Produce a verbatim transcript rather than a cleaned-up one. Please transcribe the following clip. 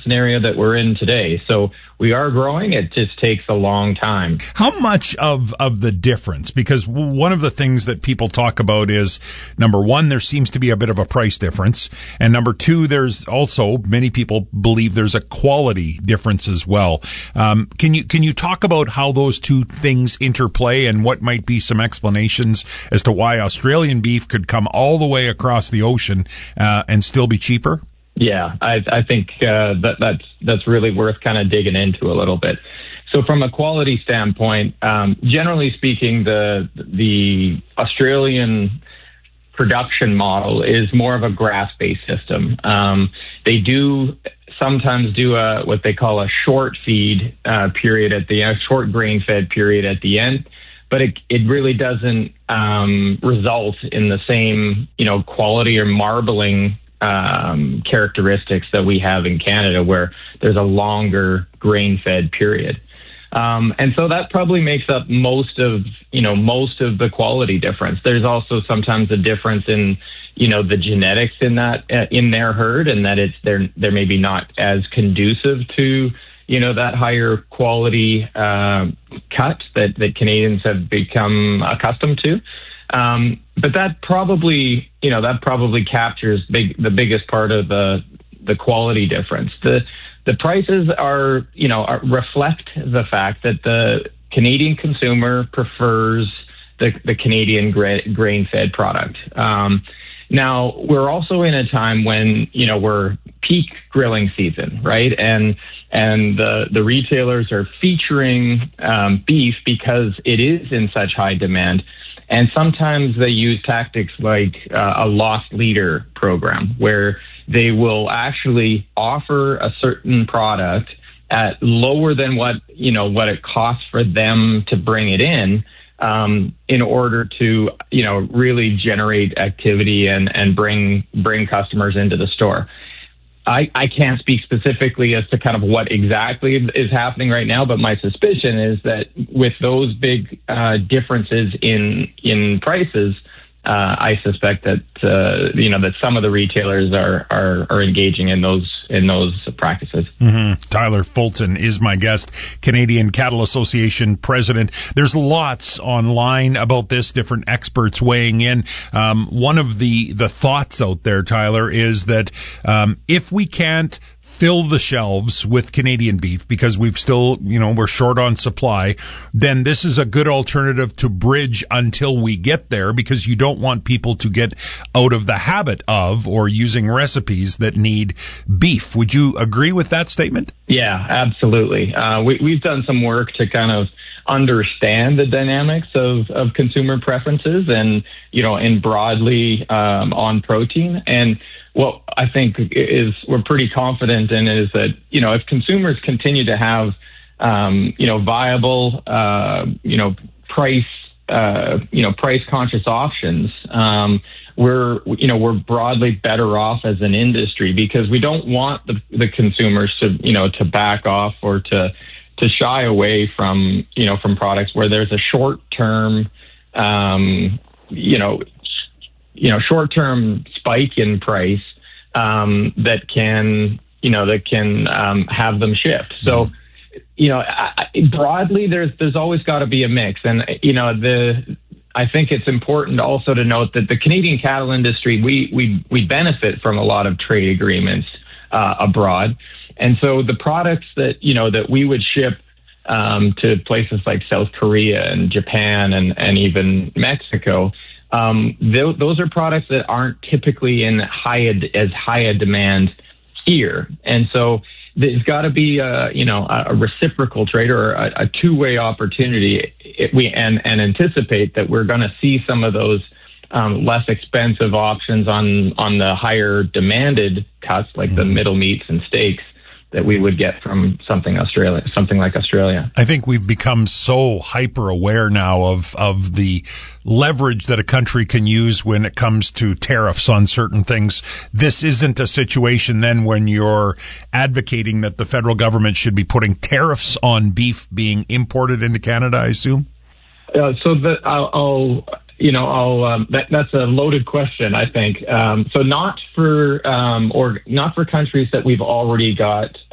scenario that we're in today. So we are growing. It just takes a long time. How much of, of the difference? Because one of the things that people talk about is, number one, there seems to be a bit of a price difference. And number two, there's also, many people believe there's a quality difference as well. Um, can you, can you talk about how those two things interplay and what might be some explanations as to why Australian beef could come all the way across the ocean, uh, and still be cheaper? Yeah, I, I think uh, that that's that's really worth kind of digging into a little bit. So from a quality standpoint, um, generally speaking, the the Australian production model is more of a grass-based system. Um, they do sometimes do a what they call a short feed uh, period at the end, short grain-fed period at the end, but it it really doesn't um, result in the same you know quality or marbling Um, characteristics that we have in Canada, where there's a longer grain-fed period. Um, and so that probably makes up most of, you know, most of the quality difference. There's also sometimes a difference in, you know, the genetics in that, uh, in their herd, and that it's, they're, they're maybe not as conducive to, you know, that higher quality, uh, cut that, that Canadians have become accustomed to. Um, but that probably, you know, that probably captures big, the biggest part of the the quality difference. The the prices are, you know, are, reflect the fact that the Canadian consumer prefers the the Canadian gra- grain-fed product. Um, now we're also in a time when, you know, we're peak grilling season, right? And and the the retailers are featuring um, beef because it is in such high demand. And sometimes they use tactics like uh, a loss leader program, where they will actually offer a certain product at lower than what, you know, what it costs for them to bring it in, um, in order to, you know, really generate activity and, and bring, bring customers into the store. I, I can't speak specifically as to kind of what exactly is happening right now, but my suspicion is that with those big uh, differences in in prices, uh, I suspect that uh, you know that some of the retailers are, are are engaging in those in those practices. Mm-hmm. Tyler Fulton is my guest, Canadian Cattle Association president. There's lots online about this, different experts weighing in. Um, one of the the thoughts out there, Tyler, is that um, if we can't fill the shelves with Canadian beef because we've still, you know, we're short on supply, then this is a good alternative to bridge until we get there, because you don't want people to get out of the habit of or using recipes that need beef. Would you agree with that statement? Yeah, absolutely. Uh, we, we've done some work to kind of understand the dynamics of, of consumer preferences and, you know, and broadly um, on protein. And what I think is we're pretty confident in is that, you know, if consumers continue to have, um, you know, viable, uh, you know, price, uh, you know, price conscious options, um, we're, you know, we're broadly better off as an industry, because we don't want the, the consumers to, you know, to back off or to, to shy away from, you know, from products where there's a short term, um, you know, you know, short-term spike in price um, that can, you know, that can um, have them shift. So, you know, I, broadly, there's there's always got to be a mix, and you know, the I think it's important also to note that the Canadian cattle industry, we we we benefit from a lot of trade agreements uh, abroad, and so the products that you know that we would ship um, to places like South Korea and Japan and and even Mexico. Um, th- those are products that aren't typically in high ad- as high a demand here, and so there's got to be a you know a reciprocal trade or a, a two-way opportunity. It, we and and anticipate that we're going to see some of those um, less expensive options on on the higher demanded cuts, like mm-hmm. the middle meats and steaks, that we would get from something Australia, something like Australia. I think we've become so hyper aware now of, of the leverage that a country can use when it comes to tariffs on certain things. This isn't a situation then when you're advocating that the federal government should be putting tariffs on beef being imported into Canada, I assume? Uh, so that I'll, I'll, you know, I'll, um, that, that's a loaded question, I think. Um, so not for, um, or not for countries that we've already got